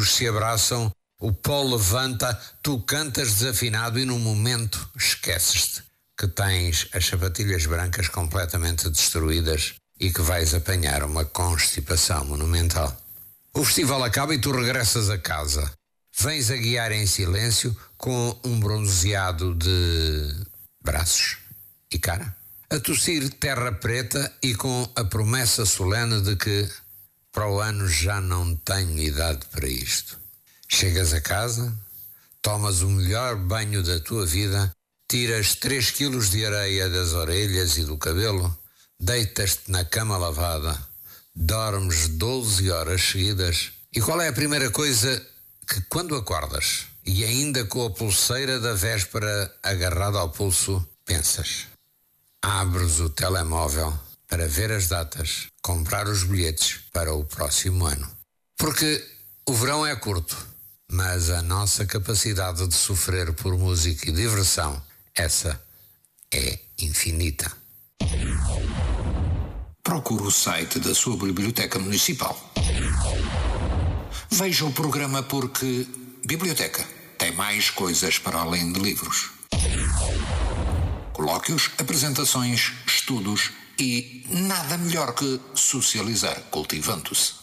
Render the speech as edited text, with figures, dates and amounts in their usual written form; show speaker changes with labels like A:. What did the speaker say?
A: amigos se abraçam, o pó levanta, tu cantas desafinado e num momento esqueces-te que tens as sapatilhas brancas completamente destruídas e que vais apanhar uma constipação monumental. O festival acaba e tu regressas a casa. Vens a guiar em silêncio com um bronzeado de braços e cara. A tossir terra preta e com a promessa solene de que para o ano já não tenho idade para isto. Chegas a casa, tomas o melhor banho da tua vida, tiras 3 quilos de areia das orelhas e do cabelo, deitas-te na cama lavada, dormes 12 horas seguidas. E qual é a primeira coisa que quando acordas e ainda com a pulseira da véspera agarrada ao pulso, pensas? Abres o telemóvel para ver as datas, comprar os bilhetes para o próximo ano. Porque o verão é curto, mas a nossa capacidade de sofrer por música e diversão, essa é infinita.
B: Procure o site da sua biblioteca municipal. Veja o programa porque biblioteca tem mais coisas para além de livros. Colóquios, apresentações, estudos e nada melhor que socializar cultivando-se.